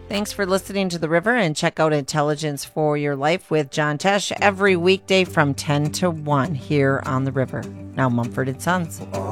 Thanks for listening to The River, and check out Intelligence for Your Life with John Tesh every weekday from 10 to 1 here on The River. Now Mumford & Sons.